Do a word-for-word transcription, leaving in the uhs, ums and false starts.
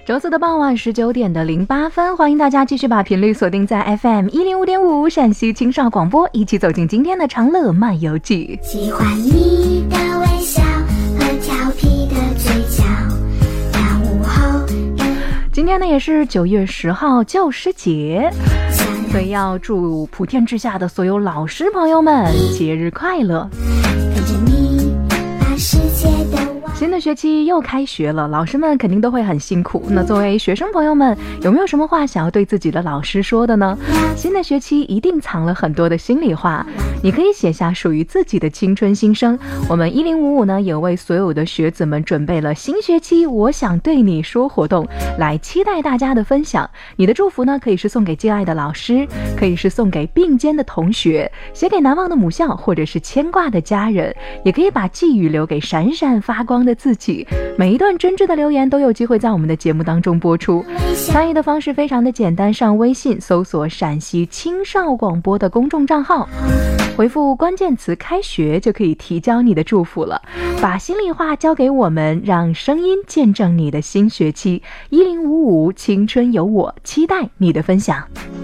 周四的傍晚十九点的零八分，欢迎大家继续把频率锁定在 F M 一零五点五陕西青少广播，一起走进今天的长乐漫游记。 喜欢你的微笑和调皮的嘴角，当午后今天呢也是九月十号教师节，所以要祝普天之下的所有老师朋友们节日快乐。 跟着你把世界都新的学期又开学了，老师们肯定都会很辛苦。那作为学生朋友们，有没有什么话想要对自己的老师说的呢？新的学期一定藏了很多的心里话，你可以写下属于自己的青春心声。我们一零五五呢，也为所有的学子们准备了新学期我想对你说活动，来期待大家的分享。你的祝福呢，可以是送给敬爱的老师，可以是送给并肩的同学，写给难忘的母校，或者是牵挂的家人，也可以把寄语留给闪闪发光的自己。每一段真挚的留言都有机会在我们的节目当中播出。参与的方式非常的简单，上微信搜索陕西青少广播的公众账号，回复关键词开学就可以提交你的祝福了。把心里话交给我们，让声音见证你的新学期。一零五五青春有我，期待你的分享。